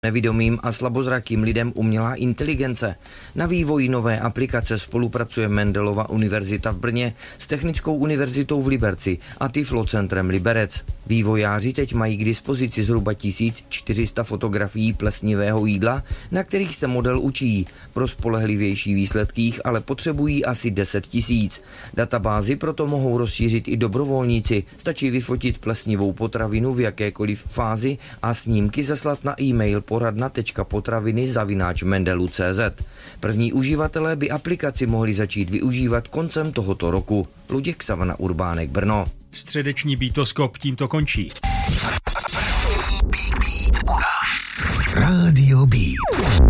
Nevidomým a slabozrakým lidem umělá inteligence. Na vývoji nové aplikace spolupracuje Mendelova univerzita v Brně s Technickou univerzitou v Liberci a Tyflocentrem Liberec. Vývojáři teď mají k dispozici zhruba 1400 fotografií plesnivého jídla, na kterých se model učí. Pro spolehlivější výsledky ale potřebují asi 10 000. Databázi proto mohou rozšířit i dobrovolníci. Stačí vyfotit plesnivou potravinu v jakékoliv fázi a snímky zaslat na e-mail poradna.potraviny@mendelu.cz. První uživatelé by aplikaci mohli začít využívat koncem tohoto roku. Luděk Savana, Urbánek, Brno. Středeční Beatoskop tímto končí. Radio Beat.